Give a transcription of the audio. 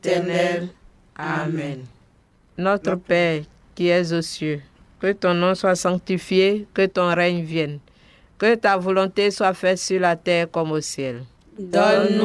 éternel. Amen. Notre Père qui es aux cieux, que ton nom soit sanctifié, que ton règne vienne, que ta volonté soit faite sur la terre comme au ciel. Donne-nous